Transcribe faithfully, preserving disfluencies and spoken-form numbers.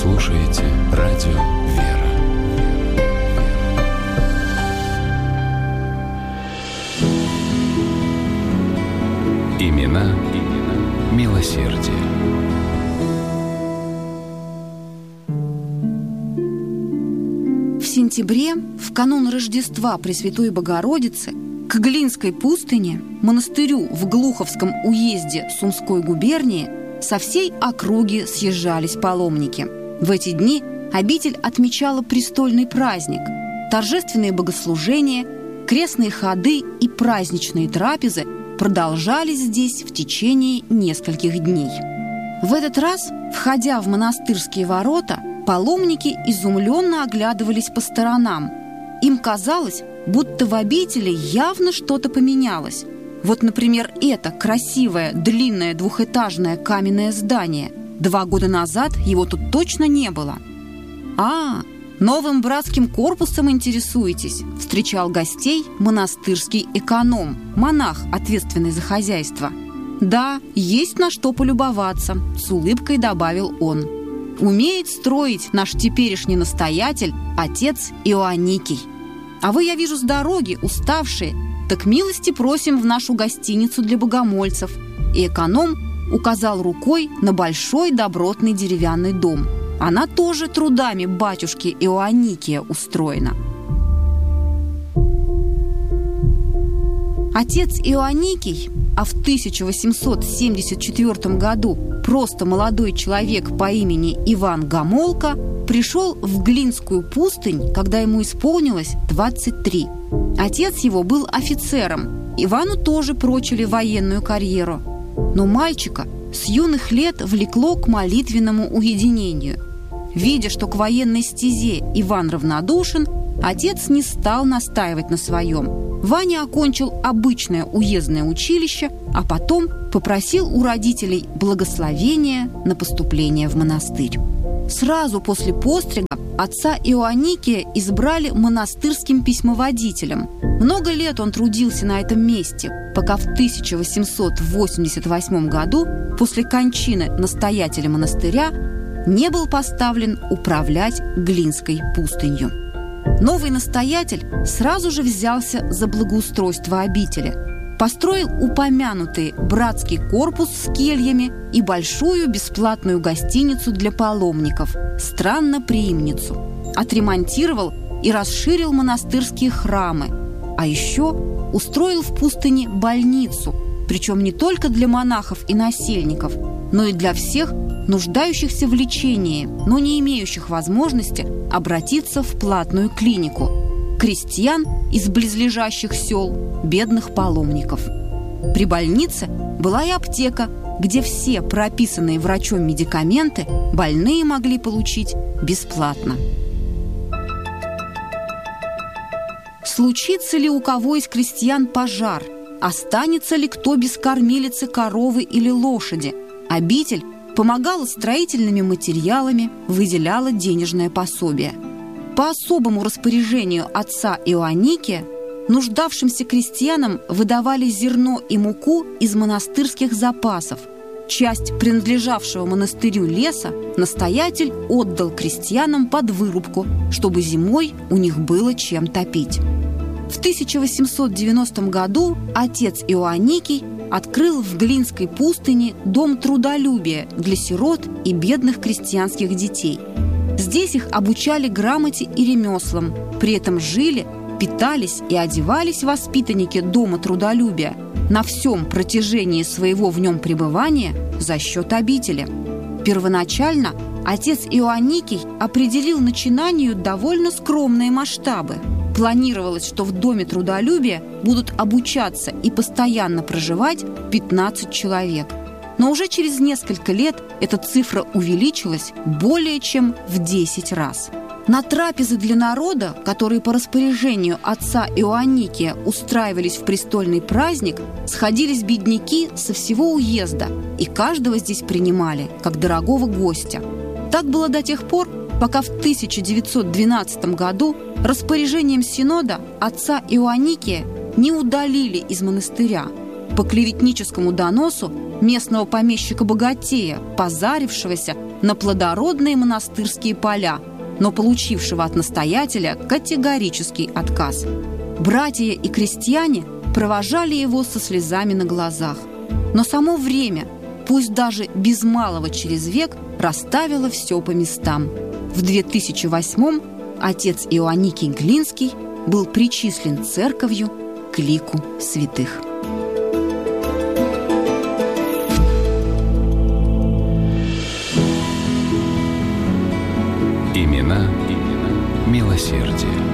слушаете радио «Вера». Имена, имена милосердия. В сентябре, в канун Рождества Пресвятой Богородицы, к Глинской пустыне, монастырю в Глуховском уезде Сумской губернии, со всей округи съезжались паломники. В эти дни обитель отмечала престольный праздник. Торжественные богослужения, крестные ходы и праздничные трапезы продолжались здесь в течение нескольких дней. В этот раз, входя в монастырские ворота, паломники изумленно оглядывались по сторонам. Им казалось, будто в обители явно что-то поменялось. Вот, например, это красивое, длинное двухэтажное каменное здание. Два года назад его тут точно не было. «А, новым братским корпусом интересуетесь?» – встречал гостей монастырский эконом, монах, ответственный за хозяйство. «Да, есть на что полюбоваться», – с улыбкой добавил он. «Умеет строить наш теперешний настоятель, отец Иоанникий. А вы, я вижу, с дороги, уставшие, так милости просим в нашу гостиницу для богомольцев». И эконом указал рукой на большой добротный деревянный дом. Она тоже трудами батюшки Иоанникия устроена. Отец Иоанникий, а в тысяча восемьсот семьдесят четвёртом году просто молодой человек по имени Иван Гомолка, пришел в Глинскую пустынь, когда ему исполнилось двадцать три. Отец его был офицером. Ивану тоже прочили военную карьеру. Но мальчика с юных лет влекло к молитвенному уединению. Видя, что к военной стезе Иван равнодушен, отец не стал настаивать на своем. Ваня окончил обычное уездное училище, а потом попросил у родителей благословения на поступление в монастырь. Сразу после пострига отца Иоанникия избрали монастырским письмоводителем. Много лет он трудился на этом месте, пока в тысяча восемьсот восемьдесят восьмом году, после кончины настоятеля монастыря, не был поставлен управлять Глинской пустынью. Новый настоятель сразу же взялся за благоустройство обители. Построил упомянутый братский корпус с кельями и большую бесплатную гостиницу для паломников «Странноприимницу». Отремонтировал и расширил монастырские храмы. А еще устроил в пустыне больницу, причем не только для монахов и насельников, но и для всех нуждающихся в лечении, но не имеющих возможности обратиться в платную клинику, крестьян из близлежащих сел, бедных паломников. При больнице была и аптека, где все прописанные врачом медикаменты больные могли получить бесплатно. Случится ли у кого из крестьян пожар? Останется ли кто без кормилицы коровы или лошади? Обитель помогала строительными материалами, выделяла денежное пособие. По особому распоряжению отца Иоанникия нуждавшимся крестьянам выдавали зерно и муку из монастырских запасов. Часть принадлежавшего монастырю леса настоятель отдал крестьянам под вырубку, чтобы зимой у них было чем топить. В тысяча восемьсот девяностом году отец Иоанникий открыл в Глинской пустыне дом трудолюбия для сирот и бедных крестьянских детей. Здесь их обучали грамоте и ремеслам, при этом жили, питались и одевались воспитанники дома трудолюбия на всем протяжении своего в нем пребывания за счет обители. Первоначально отец Иоанникий определил начинанию довольно скромные масштабы. Планировалось, что в доме трудолюбия будут обучаться и постоянно проживать пятнадцать человек. Но уже через несколько лет эта цифра увеличилась более чем в десять раз. На трапезы для народа, которые по распоряжению отца Иоанникия устраивались в престольный праздник, сходились бедняки со всего уезда, и каждого здесь принимали как дорогого гостя. Так было до тех пор, пока в тысяча девятьсот двенадцатом году распоряжением Синода отца Иоанникия не удалили из монастыря. по клеветническому доносу местного помещика-богатея, позарившегося на плодородные монастырские поля, но получившего от настоятеля категорический отказ. Братья и крестьяне провожали его со слезами на глазах. Но само время, пусть даже без малого через век, расставило все по местам. В две тысячи восьмом отец Иоанникий Глинский был причислен церковью к лику святых. Имена, имена милосердия.